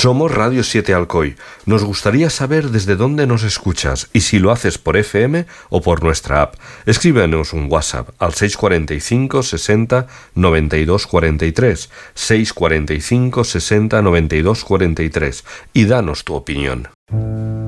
Somos Radio 7 Alcoy. Nos gustaría saber desde dónde nos escuchas y si lo haces por FM o por nuestra app. Escríbenos un WhatsApp al 645 60 92 43, 645 60 92 43 y danos tu opinión.